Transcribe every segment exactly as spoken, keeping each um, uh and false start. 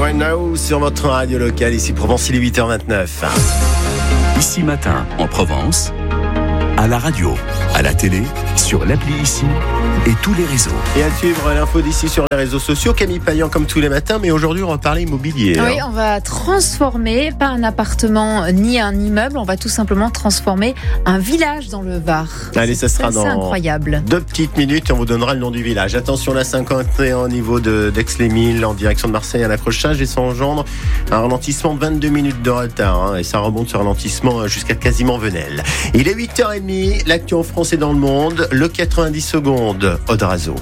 Right Now sur votre radio locale, ici Provence, il est huit heures vingt-neuf. Ici Matin en Provence, à la radio, à la télé, sur l'appli Ici et tous les réseaux. Et à suivre l'info d'ici sur les réseaux sociaux, Camille Payan comme tous les matins, mais aujourd'hui on va parler immobilier. Oui, on va transformer, pas un appartement ni un immeuble, on va tout simplement transformer un village dans le Var. Allez, ça sera dans incroyable. deux petites minutes et on vous donnera le nom du village. Attention, la cinquante et un au niveau de d'Aix-les-Milles en direction de Marseille, un accrochage et ça engendre un ralentissement de vingt-deux minutes de retard. Hein, et ça remonte ce ralentissement jusqu'à quasiment Venelle. Il est huit heures trente, l'actu en France et dans le monde, le quatre-vingt-dix secondes. Odrazo.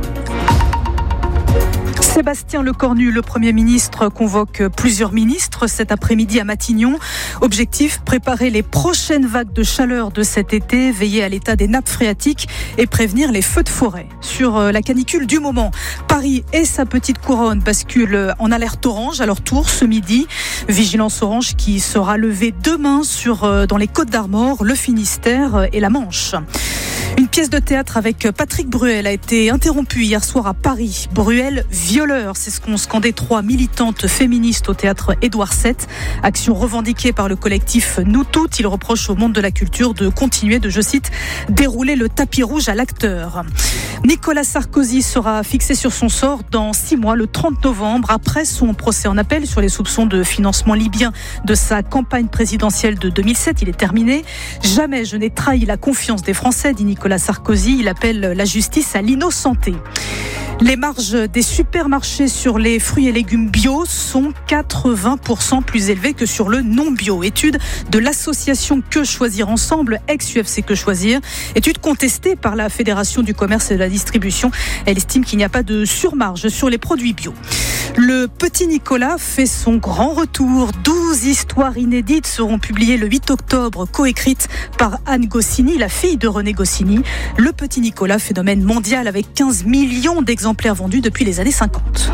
Sébastien Lecornu, le Premier ministre, convoque plusieurs ministres cet après-midi à Matignon. Objectif, préparer les prochaines vagues de chaleur de cet été, veiller à l'état des nappes phréatiques et prévenir les feux de forêt. Sur la canicule du moment, Paris et sa petite couronne basculent en alerte orange à leur tour ce midi. Vigilance orange qui sera levée demain sur, dans les Côtes-d'Armor, le Finistère et la Manche. Une pièce de théâtre avec Patrick Bruel a été interrompue hier soir à Paris. Bruel, violeur, c'est ce qu'ont scandé trois militantes féministes au théâtre Édouard sept. Action revendiquée par le collectif Nous Toutes. Il reproche au monde de la culture de continuer de, je cite, dérouler le tapis rouge à l'acteur. Nicolas Sarkozy sera fixé sur son sort dans six mois, le trente novembre, après son procès en appel sur les soupçons de financement libyen de sa campagne présidentielle de deux mille sept. Il est terminé. Jamais je n'ai trahi la confiance des Français, dit Nicolas Sarkozy. Il appelle la justice à l'innocenté. Les marges des supermarchés sur les fruits et légumes bio sont quatre-vingts pour cent plus élevées que sur le non-bio. Étude de l'association Que Choisir Ensemble, ex-U F C Que Choisir. Étude contestée par la Fédération du commerce et de la distribution. Elle estime qu'il n'y a pas de surmarge sur les produits bio. Le petit Nicolas fait son grand retour. douze histoires inédites seront publiées le huit octobre, coécrites par Anne Goscinny, la fille de René Goscinny. Le petit Nicolas, phénomène mondial avec quinze millions d'exemplaires vendus depuis les années cinquante.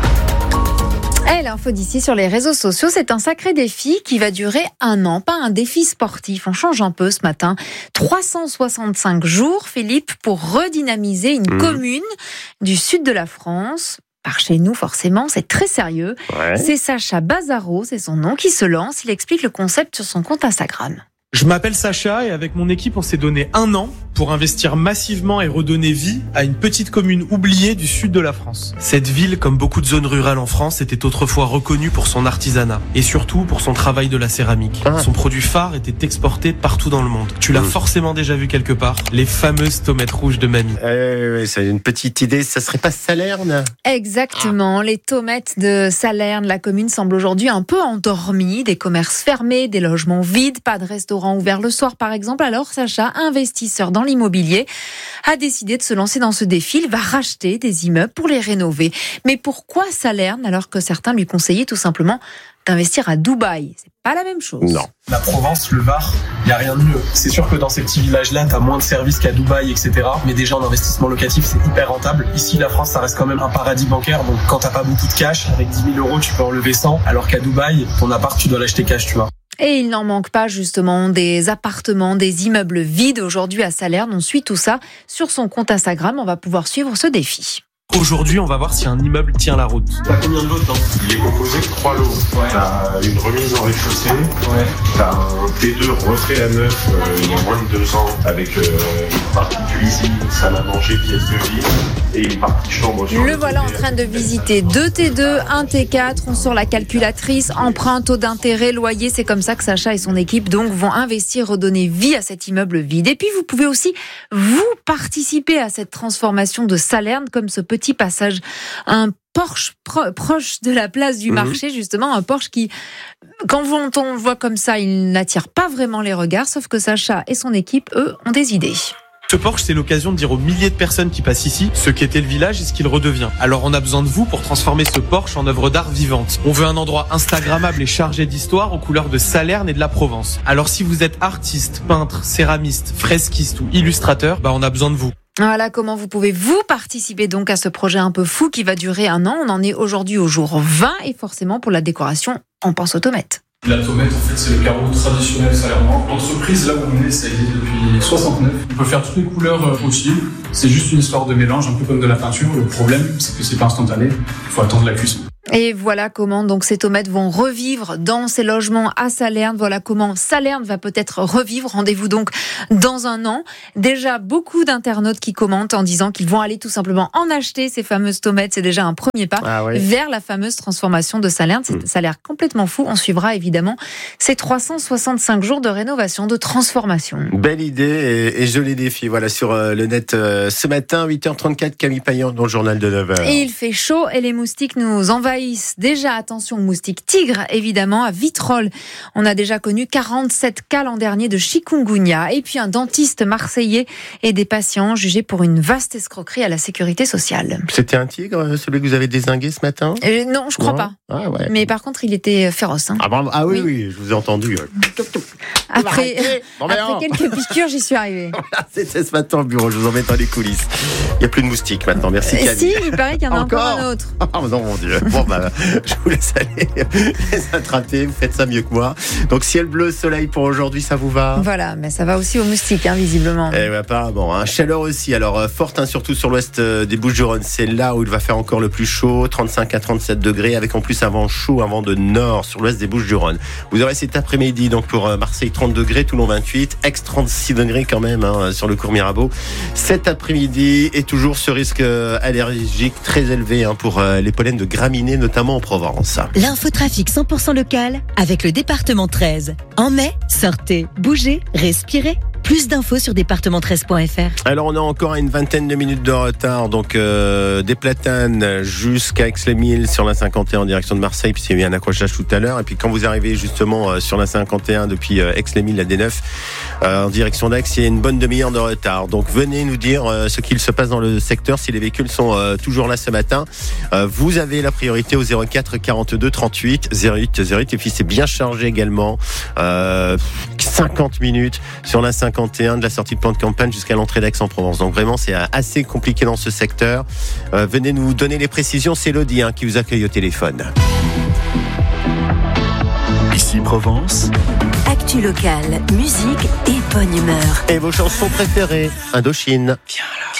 Et l'info d'ici sur les réseaux sociaux, c'est un sacré défi qui va durer un an, pas un défi sportif. On change un peu ce matin. trois cent soixante-cinq jours, Philippe, pour redynamiser une mmh. commune du sud de la France. Par chez nous, forcément, c'est très sérieux. Ouais. C'est Sacha Bazaro, c'est son nom, qui se lance. Il explique le concept sur son compte Instagram. Je m'appelle Sacha et avec mon équipe, on s'est donné un an pour investir massivement et redonner vie à une petite commune oubliée du sud de la France. Cette ville, comme beaucoup de zones rurales en France, était autrefois reconnue pour son artisanat et surtout pour son travail de la céramique. Ah. Son produit phare était exporté partout dans le monde. Tu l'as mmh. forcément déjà vu quelque part, les fameuses tomates rouges de mamie. Euh, c'est une petite idée, ça serait pas Salerne ? Exactement, ah. les tomates de Salerne, la commune semble aujourd'hui un peu endormie, des commerces fermés, des logements vides, pas de restaurants ouvert le soir par exemple. Alors Sacha, investisseur dans l'immobilier, a décidé de se lancer dans ce défi. Il va racheter des immeubles pour les rénover. Mais pourquoi Salerne alors que certains lui conseillaient tout simplement d'investir à Dubaï ? C'est pas la même chose. Non. La Provence, le Var, il n'y a rien de mieux. C'est sûr que dans ces petits villages-là, tu as moins de services qu'à Dubaï, et cetera. Mais déjà, en investissement locatif, c'est hyper rentable. Ici, la France, ça reste quand même un paradis bancaire. Donc, quand t'as pas beaucoup de cash, avec dix mille euros, tu peux en lever cent. Alors qu'à Dubaï, ton appart, tu dois l'acheter cash, tu vois. Et il n'en manque pas justement des appartements, des immeubles vides aujourd'hui à Salerne. On suit tout ça sur son compte Instagram. On va pouvoir suivre ce défi. Aujourd'hui, on va voir si un immeuble tient la route. T'as combien de lots dedans ? Il est composé de trois lots. Ouais. T'as une remise en rez-de-chaussée. Ouais. T'as un T deux refait à neuf euh, il y a moins de deux ans avec euh, une partie cuisine, salle à manger, pièce de vie et une partie chambre. Le, le voilà en train de visiter deux T deux, un T quatre. On sort la calculatrice, emprunt, taux d'intérêt, loyer. C'est comme ça que Sacha et son équipe donc vont investir, redonner vie à cet immeuble vide. Et puis vous pouvez aussi vous participer à cette transformation de Salerne comme ce petit passage, un Porsche pro- proche de la place du marché, justement, un Porsche qui, quand on le voit comme ça, il n'attire pas vraiment les regards, sauf que Sacha et son équipe, eux, ont des idées. Ce Porsche, c'est l'occasion de dire aux milliers de personnes qui passent ici ce qu'était le village et ce qu'il redevient. Alors on a besoin de vous pour transformer ce Porsche en œuvre d'art vivante. On veut un endroit instagrammable et chargé d'histoire aux couleurs de Salerne et de la Provence. Alors si vous êtes artiste, peintre, céramiste, fresquiste ou illustrateur, bah on a besoin de vous. Voilà comment vous pouvez vous participer donc à ce projet un peu fou qui va durer un an. On en est aujourd'hui au jour vingt et forcément pour la décoration, on pense aux tomates. La tomate, en fait, c'est le carreau traditionnel salernois. L'entreprise, là où on est, ça existe depuis soixante-neuf. On peut faire toutes les couleurs possibles. C'est juste une histoire de mélange, un peu comme de la peinture. Le problème, c'est que c'est pas instantané. Il faut attendre la cuisson. Et voilà comment donc ces tomates vont revivre dans ces logements à Salerne. Voilà comment Salerne va peut-être revivre. Rendez-vous donc dans un an. Déjà beaucoup d'internautes qui commentent en disant qu'ils vont aller tout simplement en acheter ces fameuses tomates. C'est déjà un premier pas ah oui. vers la fameuse transformation de Salerne. C'est, mmh. Ça a l'air complètement fou. On suivra évidemment ces trois cent soixante-cinq jours de rénovation, de transformation. Belle idée et, et joli défi. Voilà sur euh, le net euh, ce matin, huit heures trente-quatre, Camille Payan dans le journal de neuf heures. Et il fait chaud et les moustiques nous envahissent. Déjà, attention aux moustiques tigres, évidemment, à Vitrolles. On a déjà connu quarante-sept cas l'an dernier de chikungunya. Et puis un dentiste marseillais et des patients jugés pour une vaste escroquerie à la sécurité sociale. C'était un tigre, celui que vous avez dézingué ce matin ? euh, Non, je crois non. pas. Ah ouais. Mais par contre, il était féroce. Hein. Ah, bravo. Ah oui, oui, oui, je vous ai entendu. Après, bon, après quelques piqûres, j'y suis arrivée. C'était ce matin au bureau, je vous emmène dans les coulisses. Il n'y a plus de moustiques maintenant, merci Camille. Si, il paraît qu'il y en a encore, encore un autre. Oh non, mon Dieu. Bon, bah, je vous laisse aller les attraper, vous faites ça mieux que moi. Donc, ciel bleu, soleil pour aujourd'hui, ça vous va ? Voilà, mais ça va aussi aux moustiques, hein, visiblement. Eh ben, apparemment, hein. Chaleur aussi, alors euh, forte, hein, surtout sur l'ouest euh, des Bouches-du-Rhône. C'est là où il va faire encore le plus chaud, trente-cinq à trente-sept degrés, avec en plus un vent chaud, un vent de nord sur l'ouest des Bouches-du-Rhône. Vous aurez cet après-midi, donc pour euh, Marseille, trente degrés, Toulon vingt-huit, Aix trente-six degrés quand même, hein, sur le cours Mirabeau. Cet après-midi, et toujours ce risque euh, allergique très élevé, hein, pour euh, les pollens de graminées, notamment en Provence. L'infotrafic cent pour cent local avec le département treize. En mai, sortez, bougez, respirez. Plus d'infos sur département treize point f r. Alors on a encore une vingtaine de minutes de retard, donc euh, des Platanes jusqu'à Aix-les-Milles sur la cinquante et un en direction de Marseille, puis il y a eu un accrochage tout à l'heure, et puis quand vous arrivez justement euh, sur la cinquante et un depuis euh, Aix-les-Milles, la D neuf, euh, en direction d'Aix, il y a une bonne demi-heure de retard. Donc venez nous dire euh, ce qu'il se passe dans le secteur, si les véhicules sont euh, toujours là ce matin. Euh, vous avez la priorité au zéro quatre quarante-deux trente-huit zéro huit zéro huit, et puis c'est bien chargé également, euh, cinquante minutes sur la cinquante et un de la sortie de plan de campagne jusqu'à l'entrée d'Aix-en-Provence. Donc vraiment, c'est assez compliqué dans ce secteur. Euh, venez nous donner les précisions. C'est Elodie hein, qui vous accueille au téléphone. Ici Provence. Actu locale, musique et bonne humeur. Et vos chansons préférées, Indochine. Viens là.